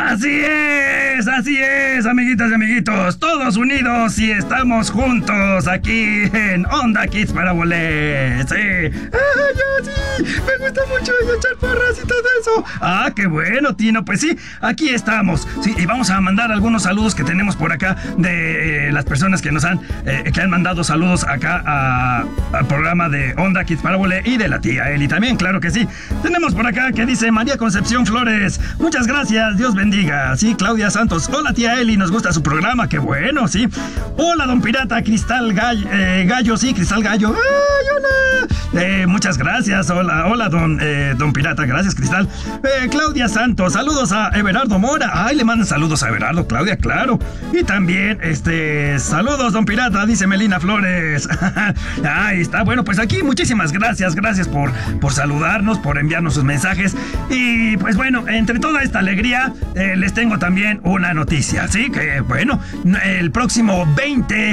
Así es, amiguitas y amiguitos, todos unidos y estamos juntos aquí en Onda Kids Parabole. Sí. Yo sí, me gusta mucho echar porras y todo eso. Ah, qué bueno, Tino, pues sí, aquí estamos. Sí, y vamos a mandar algunos saludos que tenemos por acá de las personas que nos han mandado saludos acá al programa de Onda Kids Parabole y de la tía Eli también, claro que sí. Tenemos por acá que dice María Concepción Flores, muchas gracias, Dios bendiga. Sí, Claudia Santos, hola tía Eli, nos gusta su programa, qué bueno, sí. Hola don Pirata, Cristal Gallo, sí, Cristal Gallo. ¡Ay, hola! Muchas gracias, hola don Pirata, gracias Cristal. Claudia Santos, saludos a Everardo Mora. Ay, le mandan saludos a Everardo, Claudia, claro. Y también, saludos don Pirata, dice Melina Flores. Ahí está, bueno, pues aquí muchísimas gracias por saludarnos, por enviarnos sus mensajes. Y pues bueno, entre toda esta alegría, les tengo también una noticia, ¿sí? Que bueno, el próximo 20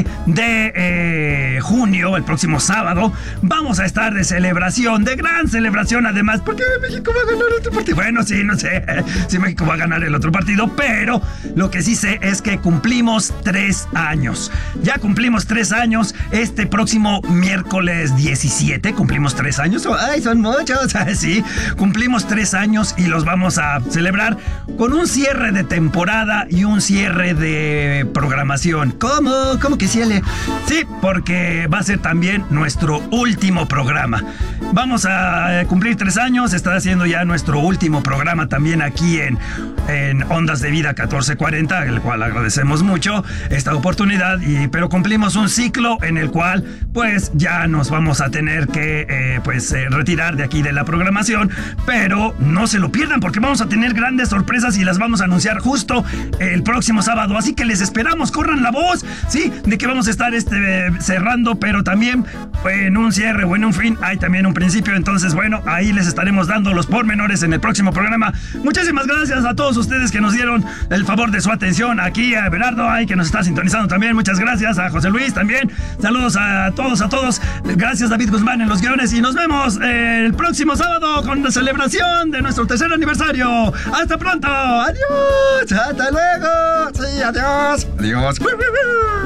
de junio, el próximo sábado, vamos a estar de celebración, de gran celebración además, porque México va a ganar otro partido. Bueno, sí, no sé si México va a ganar el otro partido, pero lo que sí sé es que cumplimos 3 años. Ya cumplimos 3 años, este próximo miércoles 17 cumplimos 3 años. ¡Ay, son muchos! Sí, cumplimos 3 años y los vamos a celebrar con un cierre de temporada y un cierre de programación. ¿Cómo que ciele? Sí, porque va a ser también nuestro último programa. Vamos a cumplir 3 años, está haciendo ya nuestro último programa también aquí en Ondas de Vida 1440, el cual agradecemos mucho esta oportunidad, pero cumplimos un ciclo en el cual pues ya nos vamos a tener que retirar de aquí de la programación, pero no se lo pierdan porque vamos a tener grandes sorpresas y las vamos a anunciar justo el próximo sábado, así que les esperamos, corran la voz, sí, de que vamos a estar cerrando, pero también en un cierre o en un fin hay también un principio, entonces bueno, ahí les estaremos dando los pormenores en el próximo programa. Muchísimas gracias a todos ustedes que nos dieron el favor de su atención, aquí a Everardo, que nos está sintonizando también, muchas gracias, a José Luis también, saludos a todos, gracias David Guzmán en los guiones y nos vemos el próximo sábado con la celebración de nuestro 3er aniversario. Hasta pronto, adiós, hasta luego, sí, adiós.